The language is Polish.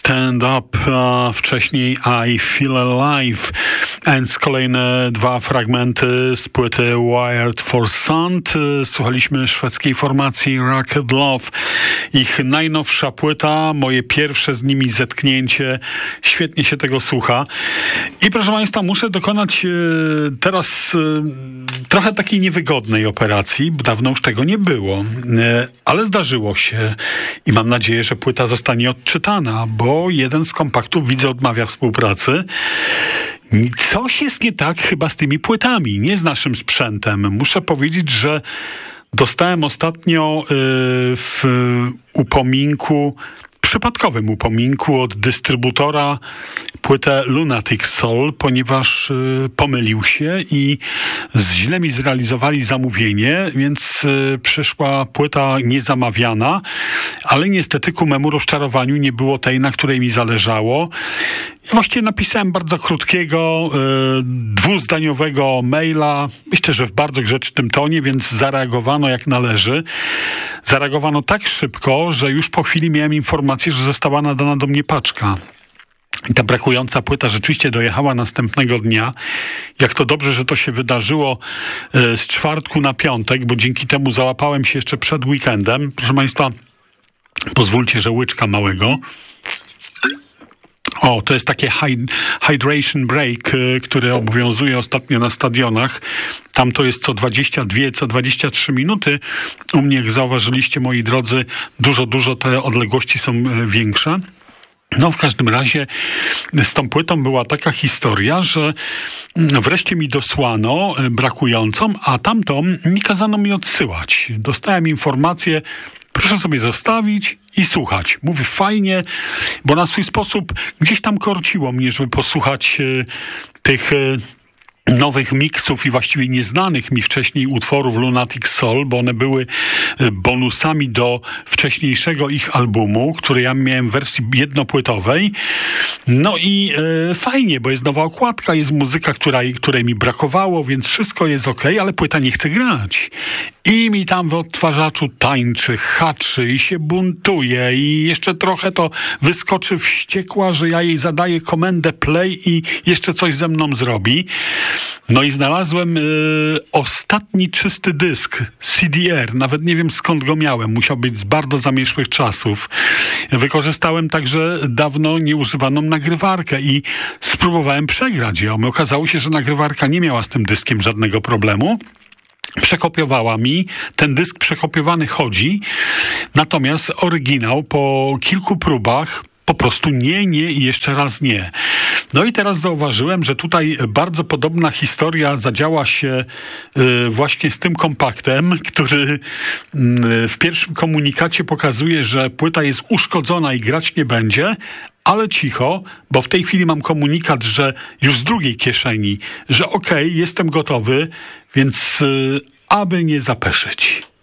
Stand Up, a wcześniej I Feel Alive, więc kolejne dwa fragmenty z płyty Wired for Sound. Słuchaliśmy szwedzkiej formacji Racket Love. Ich najnowsza płyta, moje pierwsze z nimi zetknięcie. Świetnie się tego słucha. I proszę Państwa, muszę dokonać teraz trochę takiej niewygodnej operacji, bo dawno już tego nie było. Ale zdarzyło się i mam nadzieję, że płyta zostanie odczytana, bo jeden z kompaktów, widzę, odmawia współpracy. Coś jest nie tak chyba z tymi płytami, nie z naszym sprzętem. Muszę powiedzieć, że dostałem ostatnio w przypadkowym upominku od dystrybutora płytę Lunatic Soul, ponieważ pomylił się i źle mi zrealizowali zamówienie, więc przyszła płyta niezamawiana, ale niestety ku memu rozczarowaniu nie było tej, na której mi zależało. Właściwie napisałem bardzo krótkiego, dwuzdaniowego maila, myślę, że w bardzo grzecznym tonie, więc zareagowano jak należy. Zareagowano tak szybko, że już po chwili miałem informację, że została nadana do mnie paczka. I ta brakująca płyta rzeczywiście dojechała następnego dnia. Jak to dobrze, że to się wydarzyło z czwartku na piątek, bo dzięki temu załapałem się jeszcze przed weekendem. Proszę Państwa, pozwólcie, że łyczka małego. O, to jest takie hydration break, które obowiązuje ostatnio na stadionach. Tam to jest co 22, co 23 minuty. U mnie, jak zauważyliście, moi drodzy, dużo te odległości są większe. No, w każdym razie z tą płytą była taka historia, że wreszcie mi dosłano brakującą, a tamtą nie kazano mi odsyłać. Dostałem informację: proszę sobie zostawić i słuchać. Mówię, fajnie, bo na swój sposób gdzieś tam korciło mnie, żeby posłuchać tych nowych miksów i właściwie nieznanych mi wcześniej utworów Lunatic Soul, bo one były bonusami do wcześniejszego ich albumu, który ja miałem w wersji jednopłytowej. No i fajnie, bo jest nowa okładka, jest muzyka, której mi brakowało, więc wszystko jest okej, ale płyta nie chce grać. I mi tam w odtwarzaczu tańczy, haczy i się buntuje i jeszcze trochę to wyskoczy wściekła, że ja jej zadaję komendę play i jeszcze coś ze mną zrobi. No i znalazłem ostatni czysty dysk CDR. Nawet nie wiem, skąd go miałem. Musiał być z bardzo zamieszłych czasów. Wykorzystałem także dawno nieużywaną nagrywarkę i spróbowałem przegrać ją. Okazało się, że nagrywarka nie miała z tym dyskiem żadnego problemu. Przekopiowała mi. Ten dysk przekopiowany chodzi. Natomiast oryginał po kilku próbach po prostu nie i jeszcze raz nie. No i teraz zauważyłem, że tutaj bardzo podobna historia zadziała się właśnie z tym kompaktem, który w pierwszym komunikacie pokazuje, że płyta jest uszkodzona i grać nie będzie, ale cicho, bo w tej chwili mam komunikat, że już z drugiej kieszeni, że okej, jestem gotowy, więc aby nie zapeszyć.